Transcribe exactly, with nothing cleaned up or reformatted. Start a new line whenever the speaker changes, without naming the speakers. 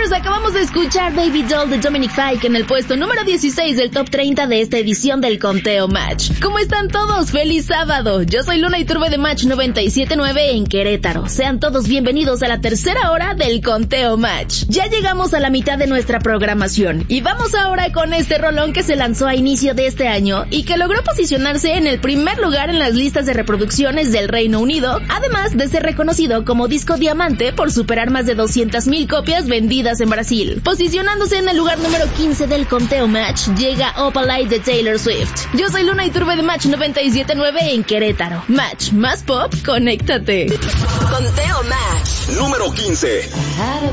Lovers, acabamos de escuchar Baby Doll de Dominic Fike en el puesto número dieciséis del top treinta de esta edición del Conteo Match. ¿Cómo están todos? ¡Feliz sábado! Yo soy Luna Iturbe de Match noventa y siete punto nueve en Querétaro. Sean todos bienvenidos a la tercera hora del Conteo Match. Ya llegamos a la mitad de nuestra programación y vamos ahora con este rolón que se lanzó a inicio de este año y que logró posicionarse en el primer lugar en las listas de reproducciones del Reino Unido, además de ser reconocido como disco diamante por superar más de doscientas mil copias vendidas en Brasil. Posicionándose en el lugar número quince del Conteo Match, llega Opalite de Taylor Swift. Yo soy Luna Iturbe de Match noventa y siete punto nueve en Querétaro. Match más pop, conéctate.
Conteo Match
número quince.